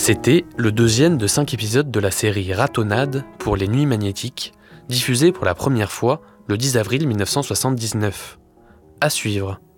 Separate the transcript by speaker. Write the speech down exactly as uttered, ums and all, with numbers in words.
Speaker 1: C'était le deuxième de cinq épisodes de la série Ratonnade pour les Nuits Magnétiques, diffusée pour la première fois le dix avril mille neuf cent soixante-dix-neuf. À suivre.